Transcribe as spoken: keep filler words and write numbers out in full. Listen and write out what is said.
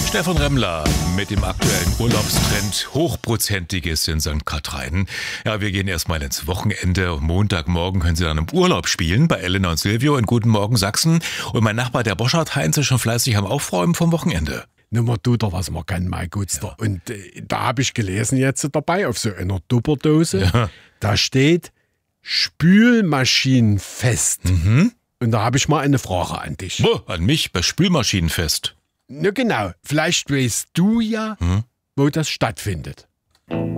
Stefan Remmler mit dem aktuellen Urlaubstrend Hochprozentiges in Sankt Katrein. Ja, wir gehen erstmal ins Wochenende. Montagmorgen können Sie dann im Urlaub spielen bei Elena und Silvio in Guten Morgen Sachsen. Und mein Nachbar, der Boschart Heinz, ist schon fleißig am Aufräumen vom Wochenende. Nur man tut doch, was man kann, mein Gutster. Ja. Und äh, da habe ich gelesen jetzt dabei auf so einer Tupperdose, ja. Da steht Spülmaschinenfest. Mhm. Und da habe ich mal eine Frage an dich. Wo? An mich? Bei Spülmaschinenfest? Na genau, vielleicht weißt du ja, hm? wo das stattfindet.